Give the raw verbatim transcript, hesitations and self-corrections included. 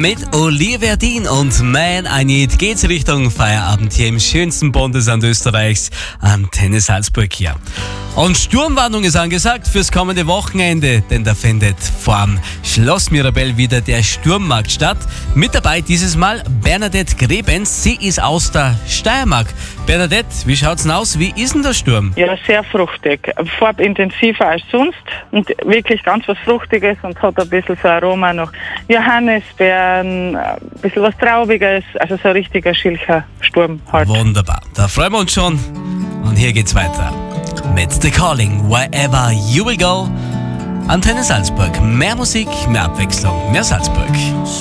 Mit Olivia Dean und Man I Need geht's Richtung Feierabend hier im schönsten Bundesland Österreichs, Antenne Salzburg hier. Und Sturmwarnung ist angesagt fürs kommende Wochenende, denn da findet vorm Schloss Mirabell wieder der Sturmmarkt statt. Mit dabei dieses Mal Bernadette Grebens, sie ist aus der Steiermark. Bernadette, wie schaut's denn aus? Wie ist denn der Sturm? Ja, sehr fruchtig. Farbintensiver als sonst und wirklich ganz was Fruchtiges und hat ein bisschen so Aroma noch Johannisbeeren, ein bisschen was Traubiges, also so ein richtiger Schilcher Sturm halt. Wunderbar, da freuen wir uns schon. Und hier geht's weiter mit The Calling, Wherever You Will Go. Antenne Salzburg, mehr Musik, mehr Abwechslung, mehr Salzburg.